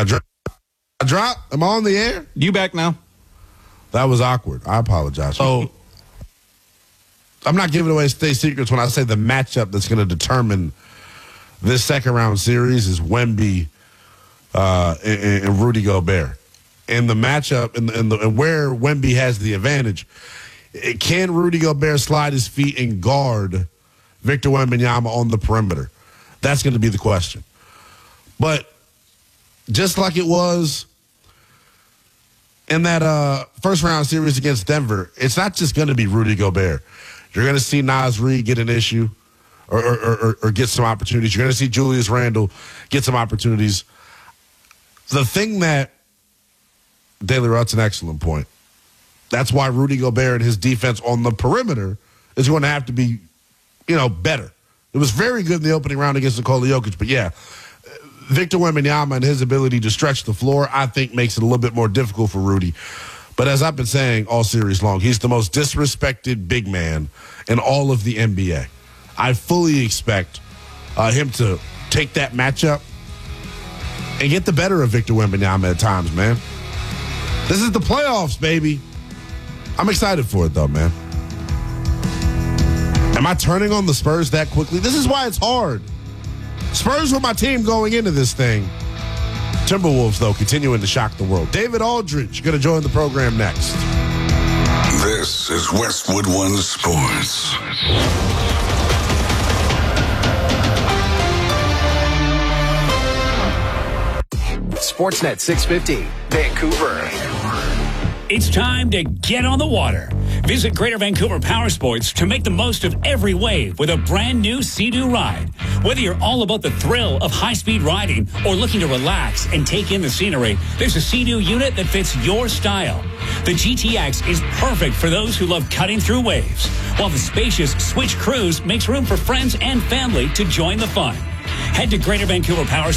I dropped? Am I on the air? You back now? That was awkward. I apologize. So, I'm not giving away state secrets when I say the matchup that's going to determine this second-round series is Wemby and Rudy Gobert. And the matchup and where Wemby has the advantage, can Rudy Gobert slide his feet and guard Victor Wembanyama on the perimeter? That's going to be the question. But just like it was in that first-round series against Denver, it's not just going to be Rudy Gobert. You're going to see Naz Reid get an issue or get some opportunities. You're going to see Julius Randle get some opportunities. The thing that Daily Rutt's an excellent point. That's why Rudy Gobert and his defense on the perimeter is going to have to be, better. It was very good in the opening round against Nikola Jokic, but yeah, Victor Wembanyama and his ability to stretch the floor, I think, makes it a little bit more difficult for Rudy. But as I've been saying all series long, he's the most disrespected big man in all of the NBA. I fully expect him to take that matchup and get the better of Victor Wembanyama at times, man. This is the playoffs, baby. I'm excited for it, though, man. Am I turning on the Spurs that quickly? This is why it's hard. Spurs were my team going into this thing. Timberwolves, though, continuing to shock the world. David Aldridge going to join the program next. This is Westwood One Sports. Sportsnet 650, Vancouver. It's time to get on the water. Visit Greater Vancouver Power Sports to make the most of every wave with a brand new Sea-Doo ride. Whether you're all about the thrill of high-speed riding or looking to relax and take in the scenery, there's a Sea-Doo unit that fits your style. The GTX is perfect for those who love cutting through waves, while the spacious Switch Cruise makes room for friends and family to join the fun. Head to Greater Vancouver Power